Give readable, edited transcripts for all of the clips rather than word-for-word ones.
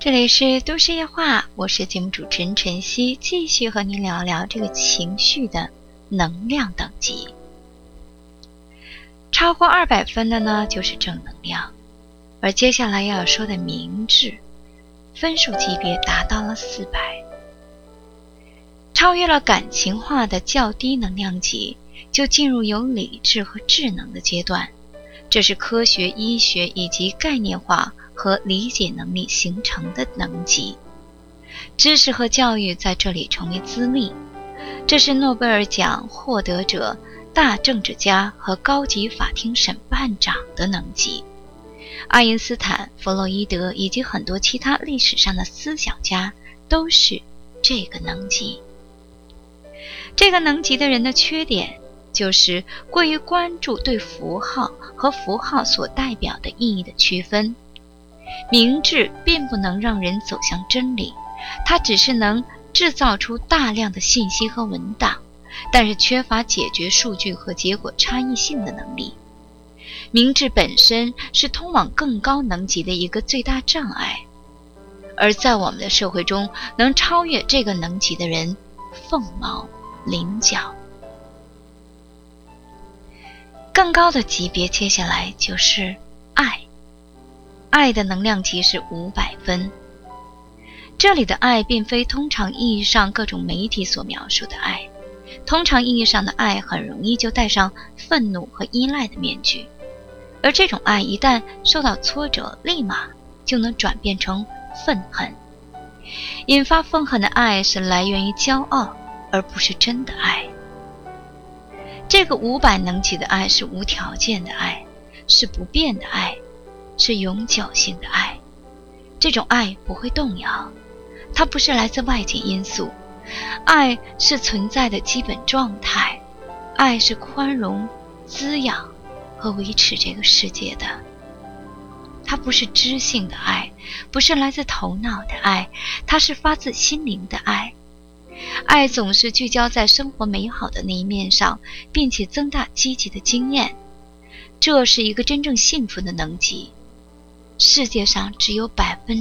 这里是都市夜话，我是节目主持人晨曦，继续和您聊聊这个情绪的能量等级。超过200分的呢，就是正能量。而接下来要说的明智，分数级别达到了400，超越了感情化的较低能量级，就进入有理智和智能的阶段。这是科学、医学以及概念化和理解能力形成的能级。知识和教育在这里成为资历。这是诺贝尔奖获得者、大政治家和高级法庭审判长的能级。爱因斯坦、弗洛伊德以及很多其他历史上的思想家都是这个能级。这个能级的人的缺点就是过于关注对符号和符号所代表的意义的区分。明智并不能让人走向真理，它只是能制造出大量的信息和文档，但是缺乏解决数据和结果差异性的能力。明智本身是通往更高能级的一个最大障碍，而在我们的社会中，能超越这个能级的人凤毛麟角。更高的级别接下来就是爱。爱的能量级是500分。这里的爱并非通常意义上各种媒体所描述的爱。通常意义上的爱很容易就戴上愤怒和依赖的面具，而这种爱一旦受到挫折，立马就能转变成愤恨。引发愤恨的爱是来源于骄傲，而不是真的爱。这个500能级的爱是无条件的爱，是不变的爱，是永久性的爱。这种爱不会动摇，它不是来自外界因素。爱是存在的基本状态，爱是宽容、滋养和维持这个世界的。它不是知性的爱，不是来自头脑的爱，它是发自心灵的爱。爱总是聚焦在生活美好的那一面上，并且增大积极的经验。这是一个真正幸福的能级。世界上只有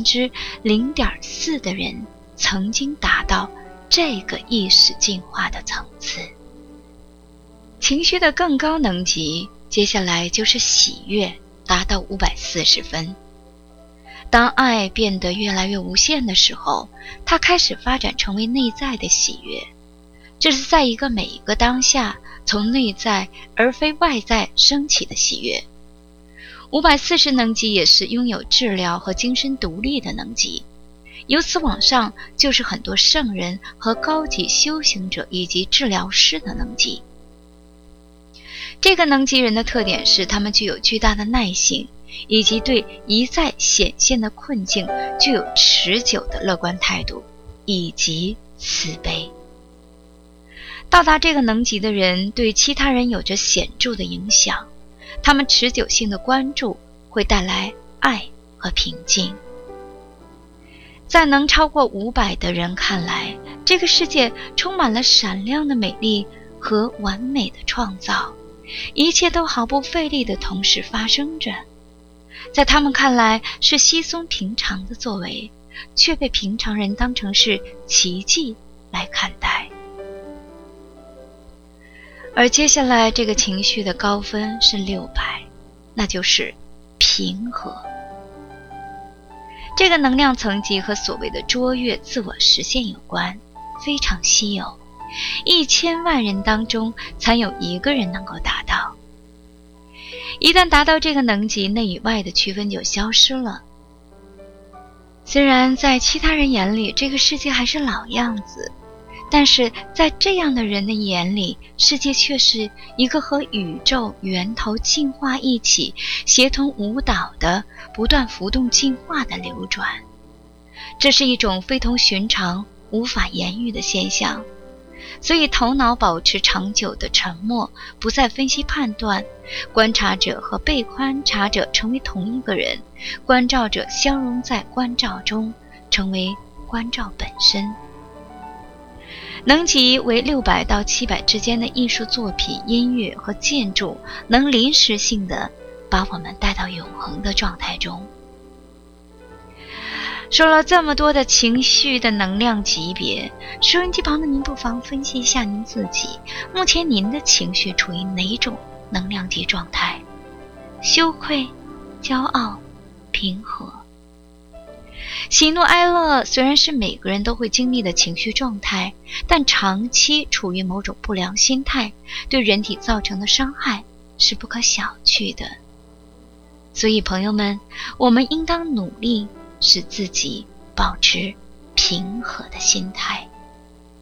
0.4%的人曾经达到这个意识进化的层次。情绪的更高能级，接下来就是喜悦，达到540分。当爱变得越来越无限的时候，它开始发展成为内在的喜悦。这是在每一个当下，从内在而非外在升起的喜悦。540能级也是拥有治疗和精神独立的能级。由此往上，就是很多圣人和高级修行者以及治疗师的能级。这个能级人的特点是，他们具有巨大的耐性，以及对一再显现的困境具有持久的乐观态度，以及慈悲。到达这个能级的人对其他人有着显著的影响，他们持久性的关注会带来爱和平静。在能超过500的人看来，这个世界充满了闪亮的美丽和完美的创造，一切都毫不费力地同时发生着。在他们看来是稀松平常的作为，却被平常人当成是奇迹来看待。而接下来这个情绪的高分是600，那就是平和。这个能量层级和所谓的卓越自我实现有关，非常稀有，1000万人当中才有1个人能够达到。一旦达到这个能级，内与外的区分就消失了。虽然在其他人眼里这个世界还是老样子，但是在这样的人的眼里，世界却是一个和宇宙源头进化一起协同舞蹈的不断浮动进化的流转。这是一种非同寻常无法言喻的现象，所以头脑保持长久的沉默，不再分析判断，观察者和被观察者成为同一个人，关照者相融在关照中，成为关照本身。能级为600到700之间的艺术作品、音乐和建筑，能临时性的把我们带到永恒的状态中。 说了这么多的情绪的能量级别，收音机旁的您不妨分析一下您自己，目前您的情绪处于哪种能量级状态？羞愧、骄傲、平和。喜怒哀乐虽然是每个人都会经历的情绪状态，但长期处于某种不良心态，对人体造成的伤害是不可小觑的。所以朋友们，我们应当努力使自己保持平和的心态。